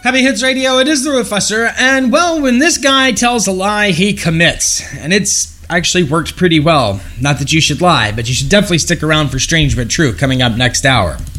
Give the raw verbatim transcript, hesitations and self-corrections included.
Happy Hits Radio, it is the Professor, and well, when this guy tells a lie, he commits. And it's actually worked pretty well. Not that you should lie, but you should definitely stick around for Strange But True coming up next hour.